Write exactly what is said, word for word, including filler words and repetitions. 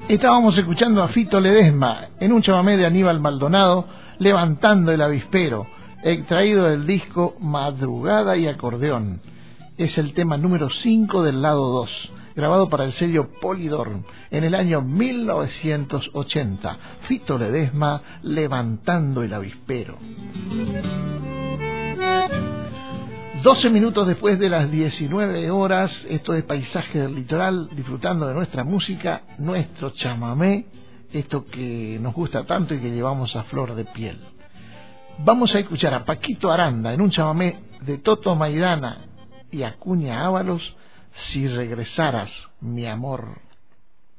Estábamos escuchando a Fito Ledesma en un chamamé de Aníbal Maldonado, Levantando el Avispero, extraído del disco Madrugada y Acordeón. Es el tema número cinco del lado dos, grabado para el sello Polydor en el año mil novecientos ochenta. Fito Ledesma, Levantando el Avispero. doce minutos después de las diecinueve horas, esto es Paisaje del Litoral, disfrutando de nuestra música, nuestro chamamé, esto que nos gusta tanto y que llevamos a flor de piel. Vamos a escuchar a Paquito Aranda en un chamamé de Toto Maidana y Acuña Ábalos, Si regresaras, mi amor.